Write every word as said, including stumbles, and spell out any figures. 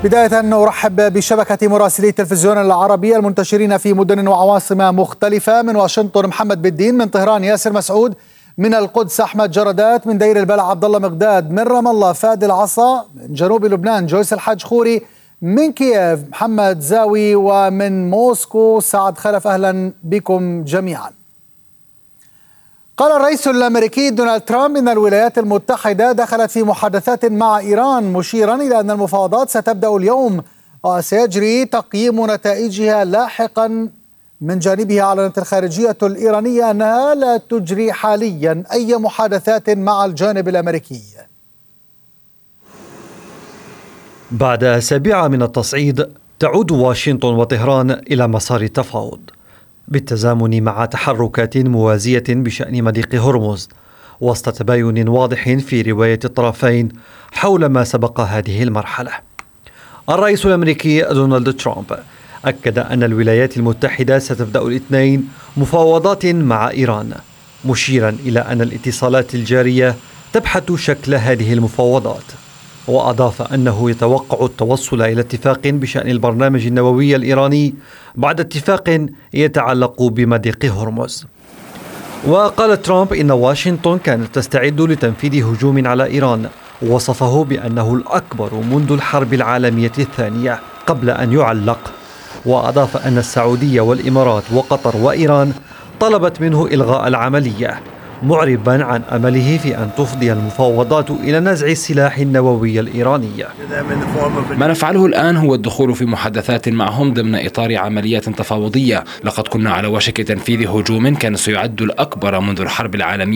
بداية أرحب بشبكة مراسلي التلفزيون العربي المنتشرين في مدن وعواصم مختلفة. من واشنطن محمد بالدين، من طهران ياسر مسعود، من القدس أحمد جردات، من دير البلع عبد الله مقداد، من رام الله فادي العصا، من جنوب لبنان جويس الحاج خوري، من كييف محمد زاوي، ومن موسكو سعد خلف. أهلا بكم جميعا. قال الرئيس الأمريكي دونالد ترامب إن الولايات المتحدة دخلت في محادثات مع إيران، مشيرا إلى أن المفاوضات ستبدأ اليوم وسيجري تقييم نتائجها لاحقا. من جانبها أعلنت الخارجية الإيرانية أنها لا تجري حاليا أي محادثات مع الجانب الأمريكي. بعد أسابيع من التصعيد تعود واشنطن وطهران إلى مسار التفاوض بالتزامن مع تحركات موازية بشأن مضيق هرمز، وسط تباين واضح في رواية الطرفين حول ما سبق هذه المرحلة. الرئيس الأمريكي دونالد ترامب أكد أن الولايات المتحدة ستبدأ الاثنين مفاوضات مع إيران، مشيرا إلى أن الاتصالات الجارية تبحث شكل هذه المفاوضات، وأضاف أنه يتوقع التوصل إلى اتفاق بشأن البرنامج النووي الإيراني بعد اتفاق يتعلق بمضيق هرمز. وقال ترامب إن واشنطن كانت تستعد لتنفيذ هجوم على إيران، وصفه بأنه الأكبر منذ الحرب العالمية الثانية قبل أن يعلق. وأضاف أن السعودية والإمارات وقطر وإيران طلبت منه إلغاء العملية، معربا عن أمله في أن تفضي المفاوضات إلى نزع السلاح النووي الإيراني. ما نفعله الآن هو الدخول في محادثات معهم ضمن إطار عمليات تفاوضية. لقد كنا على وشك تنفيذ هجوم كان سيعد الأكبر منذ الحرب العالمية